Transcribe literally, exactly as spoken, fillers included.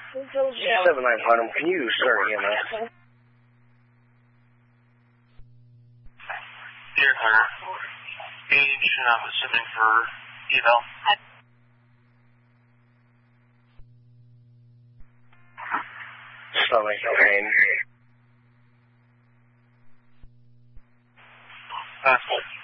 seven nine Pardon, can you start E M S? Dear Hunter, age, I'm assuming for eval. Stomach pain. That's cool.